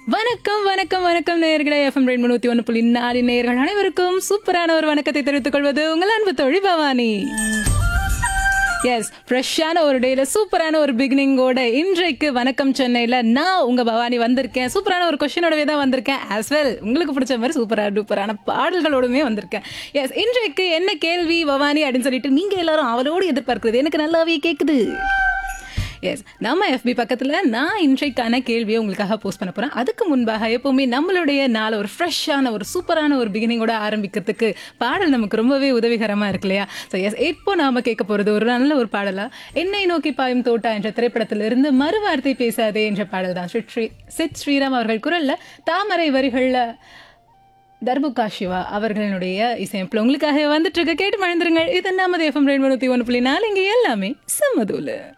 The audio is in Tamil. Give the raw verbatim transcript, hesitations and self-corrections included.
வணக்கம் வணக்கம் வணக்கம் நேயர்களே. எஃப்எம் ரெண்டு நூத்தி ஒன்று புள்ளி நாலு நேயர்கள் அனைவருக்கும் சூப்பரான ஒரு வணக்கத்தை தெரிவித்துக் கொள்வது உங்கள் அன்பு தோழி பவானி. எஸ், ஃப்ரெஷ்ஷான ஒரு டேல சூப்பரான ஒரு பிகினிங்கோட இன்றைக்கு வணக்கம் சென்னையில் நான் உங்க பவானி வந்திருக்கேன். சூப்பரான ஒரு கொஸ்டினோடவே தான் வந்திருக்கேன். ஆஸ் வெல் உங்களுக்கு பிடிச்ச மாதிரி சூப்பராக டூப்பரான பாடல்களோடுமே வந்திருக்கேன். எஸ், இன்றைக்கு என்ன கேள்வி பவானி அப்படின்னு சொல்லிட்டு நீங்க எல்லாரும் அவளோடு எதிர்பார்க்கிறது எனக்கு நல்லாவே கேட்குது. எஸ், நம்ம எஃபி பக்கத்தில் நான் இன்றைக்கான கேள்வியை உங்களுக்காக போஸ்ட் பண்ண போகிறேன். அதுக்கு முன்பாக எப்போவுமே நம்மளுடைய நாளை ஒரு ஃப்ரெஷ்ஷான ஒரு சூப்பரான ஒரு பிகினிங்கோட ஆரம்பிக்கிறதுக்கு பாடல் நமக்கு ரொம்பவே உதவிகரமாக இருக்கு இல்லையா? ஸோ எஸ், இப்போ நாம் கேட்க போகிறது ஒரு நல்ல ஒரு பாடலாக என்னை நோக்கி பாயும் தோட்டா என்ற திரைப்படத்திலிருந்து மறுவார்த்தை பேசாதே என்ற பாடல் தான். ஸ்ரீ சித் ஸ்ரீராம் அவர்கள் குரலில் தாமரை வரிகளில் தர்புகா சிவா அவர்களுடைய இசையமைப்பில் உங்களுக்காக வந்துட்டு இருக்க கேட்டு மழந்துருங்கள். இது நமது எஃப்எம் ரெண்டு ஒன்று புள்ளி நாலு இங்கே எல்லாமே சம்மதூல.